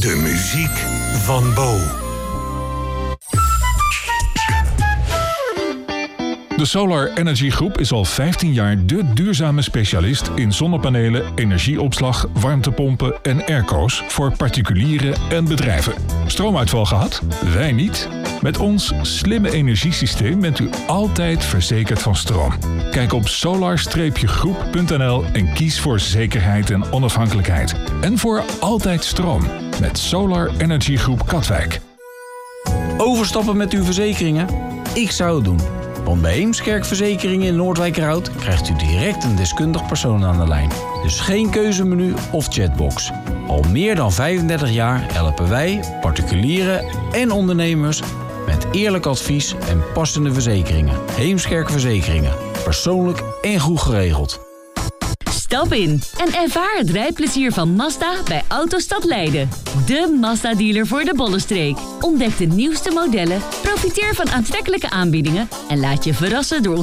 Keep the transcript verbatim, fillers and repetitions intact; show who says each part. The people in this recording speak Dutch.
Speaker 1: De muziek van Bo.
Speaker 2: De Solar Energy Groep is al vijftien jaar de duurzame specialist in zonnepanelen, energieopslag, warmtepompen en airco's voor particulieren en bedrijven. Stroomuitval gehad? Wij niet. Met ons slimme energiesysteem bent u altijd verzekerd van stroom. Kijk op solar groep punt n l en kies voor zekerheid en onafhankelijkheid. En voor altijd stroom met Solar Energy Groep Katwijk.
Speaker 3: Overstappen met uw verzekeringen? Ik zou het doen. Want bij Heemskerk Verzekeringen in Noordwijkerhout krijgt u direct een deskundig persoon aan de lijn. Dus geen keuzemenu of chatbox. Al meer dan vijfendertig jaar helpen wij, particulieren en ondernemers met eerlijk advies en passende verzekeringen. Heemskerk Verzekeringen. Persoonlijk en goed geregeld.
Speaker 4: Stap in en ervaar het rijplezier van Mazda bij Autostad Leiden. De Mazda-dealer voor de Bollenstreek. Ontdek de nieuwste modellen, profiteer van aantrekkelijke aanbiedingen en laat je verrassen door